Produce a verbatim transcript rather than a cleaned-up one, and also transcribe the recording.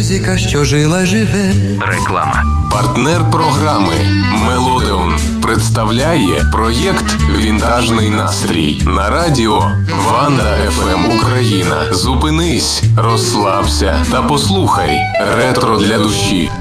Музика, що жила, живе. Реклама. Партнер програми Мелодеон представляє проєкт «Вінтажний настрій» на радіо Ванда еф ем Україна. Зупинись, розслабся та послухай ретро для душі.